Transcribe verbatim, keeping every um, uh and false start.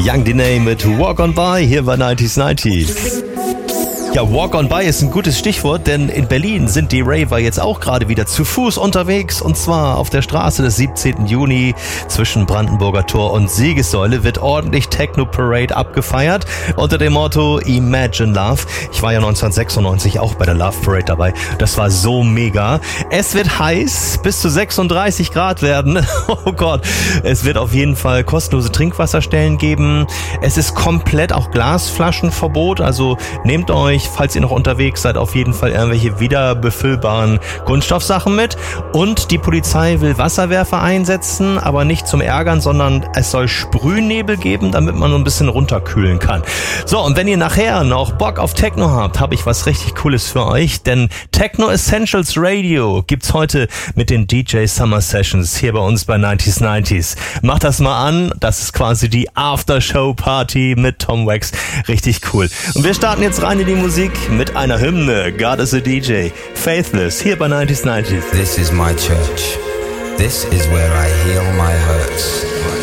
Young Diney mit Walk on By hier bei neunzig neunzig. Ja, Walk on By ist ein gutes Stichwort, denn in Berlin sind die Raver jetzt auch gerade wieder zu Fuß unterwegs, und zwar auf der Straße des siebzehnten Juni zwischen Brandenburger Tor und Siegessäule wird ordentlich Techno Parade abgefeiert unter dem Motto Imagine Love. Ich war ja neunzehnhundertsechsundneunzig auch bei der Love Parade dabei. Das war so mega. Es wird heiß, bis zu sechsunddreißig Grad werden. Oh Gott. Es wird auf jeden Fall kostenlose Trinkwasserstellen geben. Es ist komplett auch Glasflaschenverbot, also nehmt euch, falls ihr noch unterwegs seid, auf jeden Fall irgendwelche wiederbefüllbaren Kunststoffsachen mit. Und die Polizei will Wasserwerfer einsetzen, aber nicht zum Ärgern, sondern es soll Sprühnebel geben, damit man so ein bisschen runterkühlen kann. So, und wenn ihr nachher noch Bock auf Techno habt, habe ich was richtig Cooles für euch, denn Techno Essentials Radio gibt's heute mit den D J Summer Sessions hier bei uns bei neunzig neunzig. Macht das mal an, das ist quasi die Aftershow-Party mit Tom Wax. Richtig cool. Und wir starten jetzt rein in die Musik mit einer Hymne, God is a D J, Faithless, hier bei neunzig neunzig. This is my church. This is where I heal my hurts.